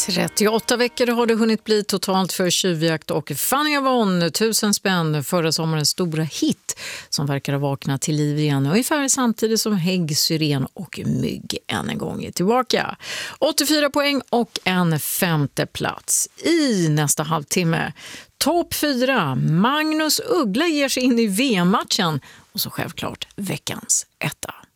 38 veckor har det hunnit bli totalt för Tjuvjakt och Fanny Avon, 1000 spänn, förra sommarens stora hit som verkar ha vaknat till liv igen ungefär samtidigt som hägg, syren och mygg än en gång är tillbaka. 84 poäng och en femte plats i nästa halvtimme. Topp 4, Magnus Uggla ger sig in i VM-matchen och så självklart veckans etta.